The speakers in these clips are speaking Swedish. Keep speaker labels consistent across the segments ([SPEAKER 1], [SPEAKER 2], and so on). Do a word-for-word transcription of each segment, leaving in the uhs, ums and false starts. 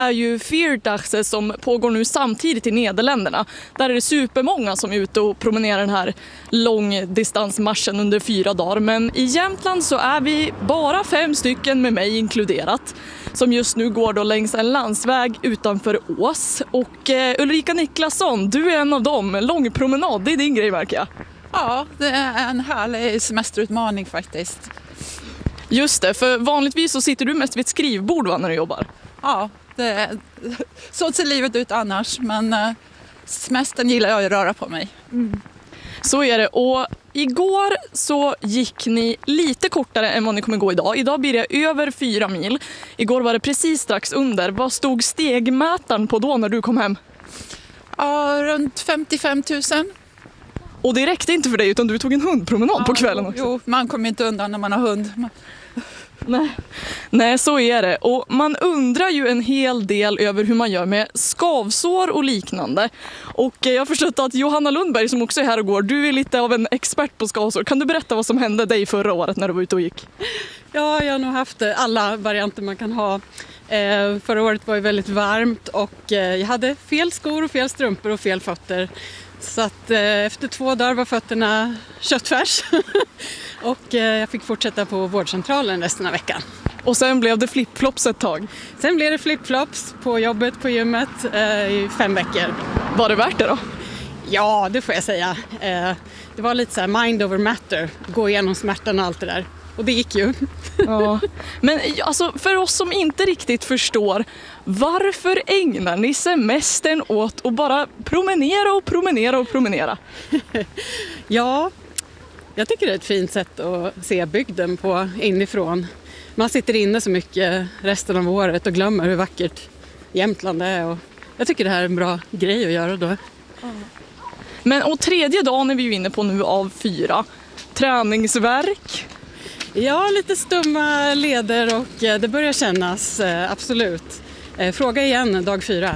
[SPEAKER 1] är ju Vierdaagse som pågår nu samtidigt i Nederländerna. Där är det supermånga som är ute och promenerar den här långdistansmarschen under fyra dagar. Men i Jämtland så är vi bara fem stycken, med mig inkluderat, som just nu går då längs en landsväg utanför Ås. Och eh, Ulrika Niklasson, du är en av dem. Lång promenad, det är din grej, märker jag.
[SPEAKER 2] Ja, det är en härlig semesterutmaning faktiskt.
[SPEAKER 1] Just det, för vanligtvis så sitter du mest vid ett skrivbord, va, när du jobbar?
[SPEAKER 2] Ja, det, så ser livet ut annars, men eh, semestern gillar jag att röra på mig.
[SPEAKER 1] Mm. Så är det, och igår så gick ni lite kortare än vad ni kommer gå idag. Idag blir det över fyra mil. Igår var det precis strax under. Vad stod stegmätaren på då när du kom hem?
[SPEAKER 2] Ja, runt femtiofem tusen.
[SPEAKER 1] Och det räckte inte för dig, utan du tog en hundpromenad ja, på kvällen också.
[SPEAKER 2] Jo, man kommer inte undan när man har hund.
[SPEAKER 1] Nej. Nej, så är det. Och man undrar ju en hel del över hur man gör med skavsår och liknande. Och jag har förstått att Johanna Lundberg, som också är här och går, du är lite av en expert på skavsår. Kan du berätta vad som hände dig förra året när du var ute och gick?
[SPEAKER 3] Ja, jag har nog haft alla varianter man kan ha. Eh, förra året var det väldigt varmt och eh, jag hade fel skor och fel strumpor och fel fötter. Så att eh, efter två dagar var fötterna köttfärs och eh, jag fick fortsätta på vårdcentralen resten av veckan.
[SPEAKER 1] Och sen blev det flipflops ett tag?
[SPEAKER 3] Sen blev det flipflops på jobbet på gymmet eh, i fem veckor.
[SPEAKER 1] Var det värt det då?
[SPEAKER 3] Ja, det får jag säga. Eh, det var lite så här mind over matter, gå igenom smärtan och allt det där. Och det gick ju.
[SPEAKER 1] Ja. Men alltså, för oss som inte riktigt förstår, varför ägnar ni semestern åt att bara promenera och promenera och promenera?
[SPEAKER 3] Ja, jag tycker det är ett fint sätt att se bygden på inifrån. Man sitter inne så mycket resten av året och glömmer hur vackert Jämtland är. Och jag tycker det här är en bra grej att göra då.
[SPEAKER 1] Men och tredje dagen är vi ju inne på nu av fyra. Träningsvärk?
[SPEAKER 3] Ja, lite stumma leder och det börjar kännas, absolut. Fråga igen dag fyra.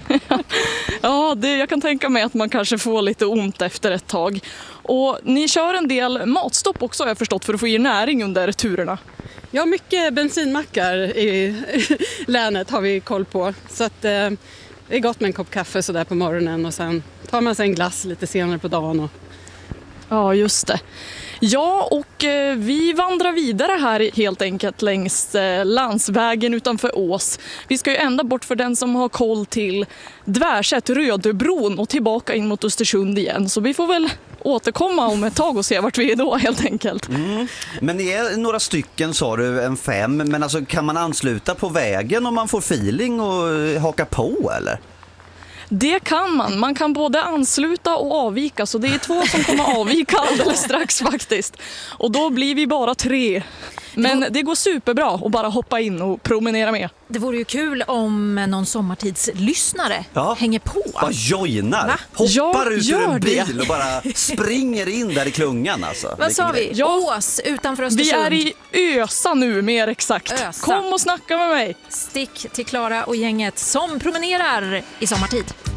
[SPEAKER 1] Ja, det, jag kan tänka mig att man kanske får lite ont efter ett tag. Och ni kör en del matstopp också, har jag förstått, för att få i näring under turerna.
[SPEAKER 3] Ja, mycket bensinmackar i länet har vi koll på. Så att, eh, det är gott med en kopp kaffe så där på morgonen och sen tar man sig en glass lite senare på dagen. Och...
[SPEAKER 1] Ja, just det. Ja, och eh, vi vandrar vidare här helt enkelt längs eh, landsvägen utanför Ås. Vi ska ju ända bort, för den som har koll, till Dvärsätt, Rödöbron och tillbaka in mot Östersund igen. Så vi får väl återkomma om ett tag och se vart vi är då helt enkelt.
[SPEAKER 4] Mm. Men ni är några stycken, sa du, en fem. Men alltså, kan man ansluta på vägen om man får feeling och haka på, eller?
[SPEAKER 1] Det kan man. Man kan både ansluta och avvika, så det är två som kommer avvika alldeles strax faktiskt. Och då blir vi bara tre. Men det går superbra att bara hoppa in och promenera med.
[SPEAKER 5] Det vore ju kul om någon sommartidslyssnare ja. hänger på.
[SPEAKER 4] Bara joinar. Va? Hoppar ja, ut ur en bil det. och bara springer in där i klungan. Alltså.
[SPEAKER 5] Vad sa vi? Ja. Ås utanför Östersund.
[SPEAKER 1] Vi är i Ösa nu, mer exakt.
[SPEAKER 5] Ösa.
[SPEAKER 1] Kom och snacka med mig.
[SPEAKER 5] Stick till Klara och gänget som promenerar i sommartid.